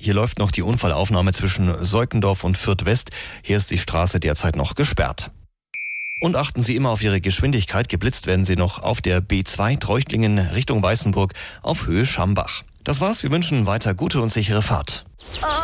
hier läuft noch die Unfallaufnahme zwischen Seukendorf und Fürth West. Hier ist die Straße derzeit noch gesperrt. Und achten Sie immer auf Ihre Geschwindigkeit. Geblitzt werden Sie noch auf der B2 Treuchtlingen Richtung Weißenburg auf Höhe Schambach. Das war's. Wir wünschen weiter gute und sichere Fahrt.